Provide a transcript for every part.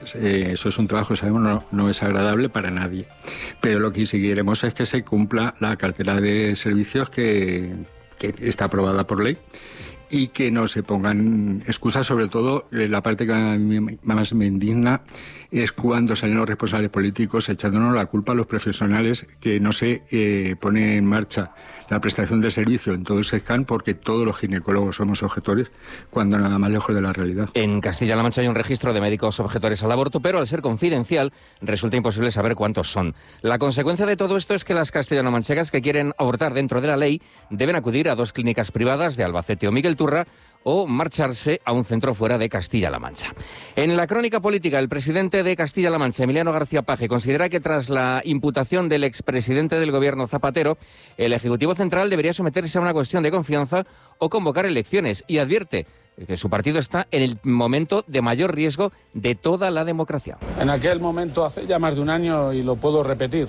Eso es un trabajo, sabemos, no es agradable para nadie. Pero lo que sí queremos es que se cumpla la cartera de servicios que está aprobada por ley y que no se pongan excusas. Sobre todo, la parte que a mí más me indigna es cuando salen los responsables políticos echándonos la culpa a los profesionales, que no se pone en marcha la prestación de servicio en todo el SESCAN porque todos los ginecólogos somos objetores, cuando nada más lejos de la realidad. En Castilla-La Mancha hay un registro de médicos objetores al aborto, pero al ser confidencial resulta imposible saber cuántos son. La consecuencia de todo esto es que las castellano-manchegas que quieren abortar dentro de la ley deben acudir a 2 clínicas privadas de Albacete o Miguel Turra o marcharse a un centro fuera de Castilla-La Mancha. En la crónica política, el presidente de Castilla-La Mancha, Emiliano García Paje, considera que tras la imputación del expresidente del gobierno Zapatero, el Ejecutivo Central debería someterse a una cuestión de confianza o convocar elecciones, y advierte que su partido está en el momento de mayor riesgo de toda la democracia. En aquel momento, hace ya más de un año, y lo puedo repetir,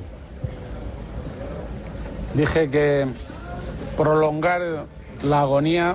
dije que prolongar la agonía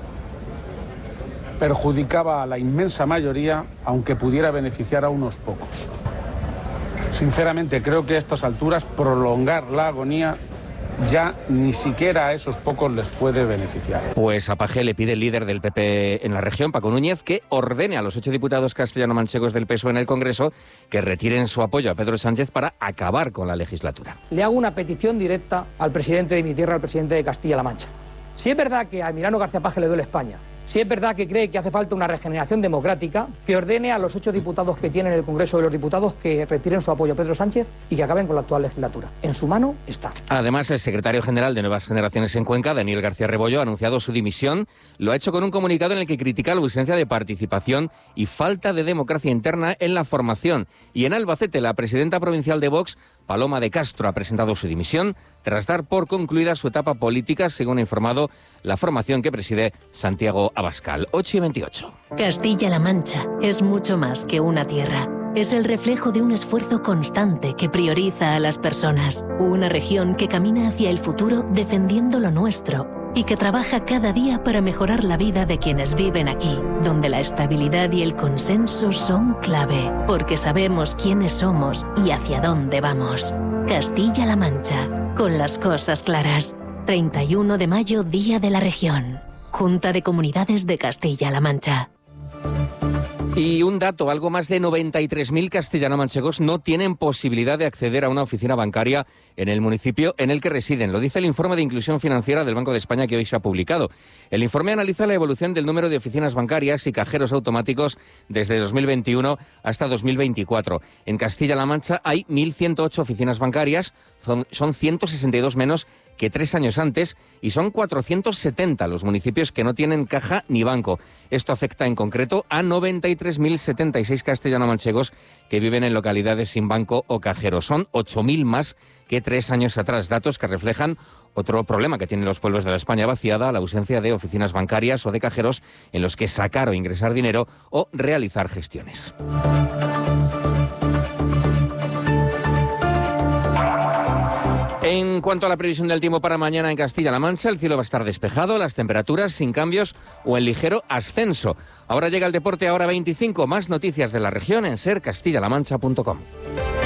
perjudicaba a la inmensa mayoría, aunque pudiera beneficiar a unos pocos. Sinceramente, creo que a estas alturas prolongar la agonía ya ni siquiera a esos pocos les puede beneficiar. Pues a Paje le pide el líder del PP en la región, Paco Núñez, que ordene a los 8 diputados castellano-manchegos del PSOE en el Congreso que retiren su apoyo a Pedro Sánchez para acabar con la legislatura. Le hago una petición directa al presidente de mi tierra, al presidente de Castilla-La Mancha. Si es verdad que a Emiliano García Paje le duele España, si es verdad que cree que hace falta una regeneración democrática, que ordene a los 8 diputados que tienen el Congreso de los Diputados que retiren su apoyo a Pedro Sánchez y que acaben con la actual legislatura. En su mano está. Además, el secretario general de Nuevas Generaciones en Cuenca, Daniel García Rebollo, ha anunciado su dimisión. Lo ha hecho con un comunicado en el que critica la ausencia de participación y falta de democracia interna en la formación. Y en Albacete, la presidenta provincial de Vox, Paloma de Castro, ha presentado su dimisión tras dar por concluida su etapa política, según ha informado la formación que preside Santiago Abascal. 8:28. Castilla-La Mancha es mucho más que una tierra. Es el reflejo de un esfuerzo constante que prioriza a las personas. Una región que camina hacia el futuro defendiendo lo nuestro y que trabaja cada día para mejorar la vida de quienes viven aquí, donde la estabilidad y el consenso son clave, porque sabemos quiénes somos y hacia dónde vamos. Castilla-La Mancha, con las cosas claras. 31 de mayo, Día de la Región. Junta de Comunidades de Castilla-La Mancha. Y un dato, algo más de 93.000 castellano-manchegos no tienen posibilidad de acceder a una oficina bancaria en el municipio en el que residen. Lo dice el informe de inclusión financiera del Banco de España que hoy se ha publicado. El informe analiza la evolución del número de oficinas bancarias y cajeros automáticos desde 2021 hasta 2024. En Castilla-La Mancha hay 1.108 oficinas bancarias, son 162 menos que 3 años antes, y son 470 los municipios que no tienen caja ni banco. Esto afecta en concreto a 93.076 castellano-manchegos que viven en localidades sin banco o cajero. Son 8.000 más que 3 años atrás, datos que reflejan otro problema que tienen los pueblos de la España vaciada, la ausencia de oficinas bancarias o de cajeros en los que sacar o ingresar dinero o realizar gestiones. En cuanto a la previsión del tiempo para mañana en Castilla-La Mancha, el cielo va a estar despejado, las temperaturas sin cambios o en ligero ascenso. Ahora llega el deporte, ahora 25, más noticias de la región en sercastillalamancha.com.